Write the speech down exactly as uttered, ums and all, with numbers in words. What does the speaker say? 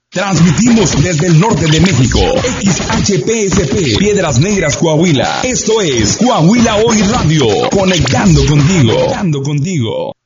Transmitimos desde el norte de México, X H P S P, Piedras Negras, Coahuila. Esto es Coahuila Hoy Radio, conectando contigo. Conectando contigo.